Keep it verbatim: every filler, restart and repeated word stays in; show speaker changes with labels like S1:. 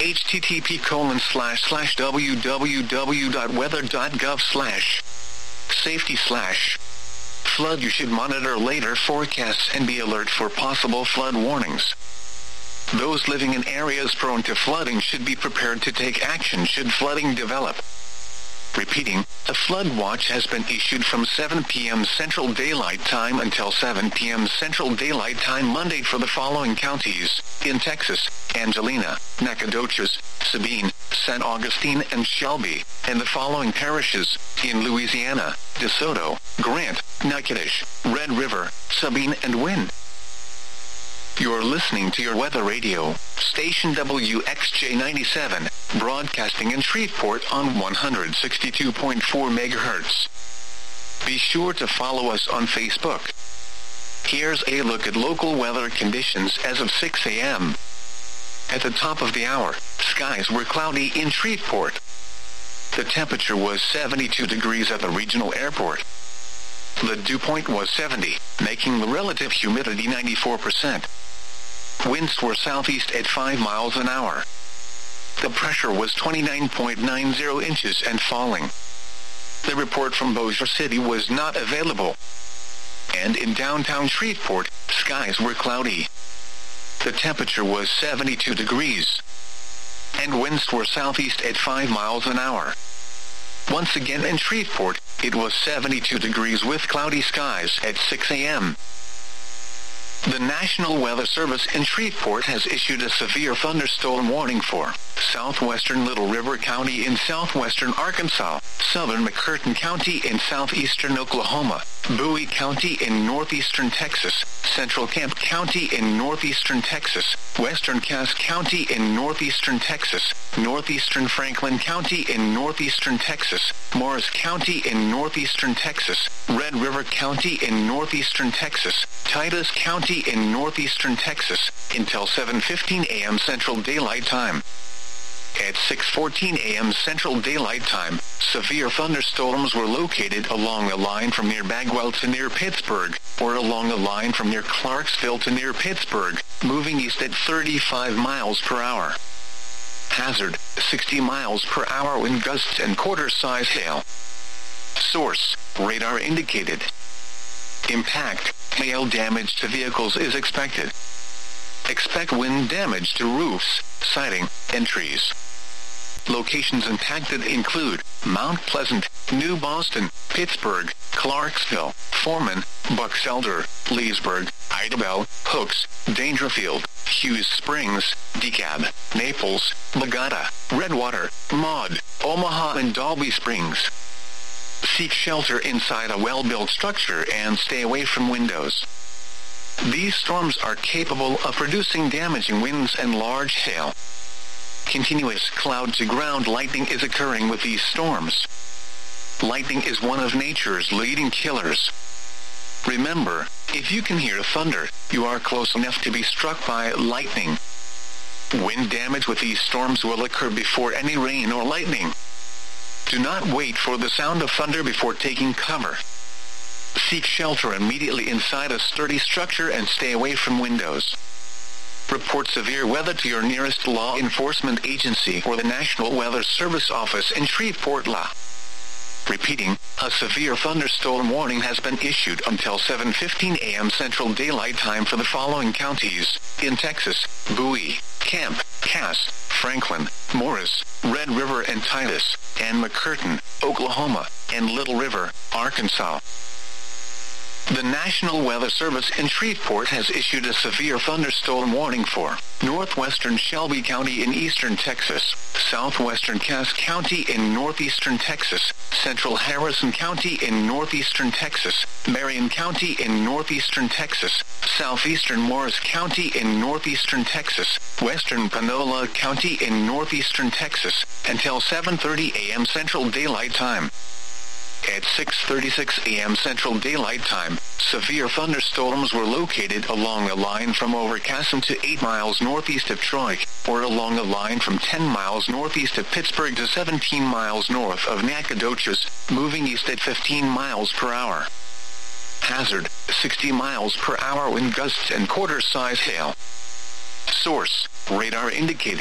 S1: http colon slash slash www.weather.gov slash safety slash flood. You should monitor later forecasts and be alert for possible flood warnings. Those living in areas prone to flooding should be prepared to take action should flooding develop. Repeating, a flood watch has been issued from seven p m Central Daylight Time until seven p m Central Daylight Time Monday for the following counties: in Texas, Angelina, Nacogdoches, Sabine, San Augustine, and Shelby, and the following parishes: in Louisiana, DeSoto, Grant, Natchitoches, Red River, Sabine, and Wynn. You're listening to your weather radio, station W X J ninety-seven, broadcasting in Shreveport on one hundred sixty-two point four megahertz. Be sure to follow us on Facebook. Here's a look at local weather conditions as of six a m At the top of the hour, skies were cloudy in Shreveport. The temperature was seventy-two degrees at the regional airport. The dew point was seventy, making the relative humidity ninety-four percent. Winds were southeast at five miles an hour. The pressure was twenty-nine point nine zero inches and falling. The report from Bossier City was not available. And in downtown Shreveport, skies were cloudy. The temperature was seventy-two degrees. And winds were southeast at five miles an hour. Once again in Shreveport, it was seventy-two degrees with cloudy skies at six a m The National Weather Service in Shreveport has issued a severe thunderstorm warning for southwestern Little River County in southwestern Arkansas, southern McCurtain County in southeastern Oklahoma, Bowie County in northeastern Texas, Central Camp County in northeastern Texas, western Cass County in northeastern Texas, northeastern Franklin County in northeastern Texas, Morris County in northeastern Texas, Red River County in northeastern Texas, Titus County in northeastern Texas, until seven fifteen a m Central Daylight Time. At six fourteen a m Central Daylight Time, severe thunderstorms were located along a line from near Bagwell to near Pittsburgh, or along a line from near Clarksville to near Pittsburgh, moving east at thirty-five miles per hour. Hazard, sixty miles per hour wind gusts and quarter-size hail. Source, radar indicated. Impact, hail damage to vehicles is expected. Expect wind damage to roofs, siding, and trees. Locations impacted include Mount Pleasant, New Boston, Pittsburgh, Clarksville, Foreman, Bucks Elder, Leesburg, Idabel, Hooks, Dangerfield, Hughes Springs, DeKalb, Naples, Bogota, Redwater, Maud, Omaha, and Dalby Springs. Seek shelter inside a well-built structure and stay away from windows. These storms are capable of producing damaging winds and large hail. Continuous cloud-to-ground lightning is occurring with these storms. Lightning is one of nature's leading killers. Remember, if you can hear thunder, you are close enough to be struck by lightning. Wind damage with these storms will occur before any rain or lightning. Do not wait for the sound of thunder before taking cover. Seek shelter immediately inside a sturdy structure and stay away from windows. Report severe weather to your nearest law enforcement agency or the National Weather Service office in Shreveport, La. Repeating, a severe thunderstorm warning has been issued until seven fifteen a m Central Daylight Time for the following counties: in Texas, Bowie, Camp, Cass, Franklin, Morris, Red River and Titus, and McCurtain, Oklahoma, and Little River, Arkansas. The National Weather Service in Shreveport has issued a severe thunderstorm warning for northwestern Shelby County in eastern Texas, southwestern Cass County in northeastern Texas, central Harrison County in northeastern Texas, Marion County in northeastern Texas, southeastern Morris County in northeastern Texas, western Panola County in northeastern Texas, until seven thirty a m Central Daylight Time. At six thirty-six a m Central Daylight Time, severe thunderstorms were located along a line from Overcassim to eight miles northeast of Troy, or along a line from ten miles northeast of Pittsburgh to seventeen miles north of Nacogdoches, moving east at fifteen miles per hour. Hazard, sixty miles per hour wind gusts and quarter-size hail. Source, radar indicated.